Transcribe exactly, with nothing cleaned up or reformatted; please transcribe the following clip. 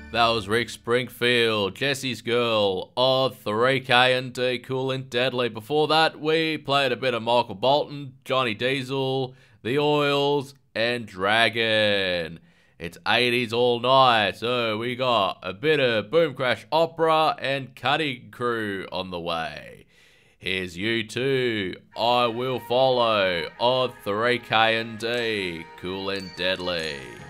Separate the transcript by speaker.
Speaker 1: That was Rick Springfield, Jesse's Girl, of three K and D, Cool and Deadly. Before that, we played a bit of Michael Bolton, Johnny Diesel, The Oils, and Dragon. It's eighties all night, so we got a bit of Boom Crash Opera and Cutting Crew on the way. Here's U two, I Will Follow, of three K and D, Cool and Deadly.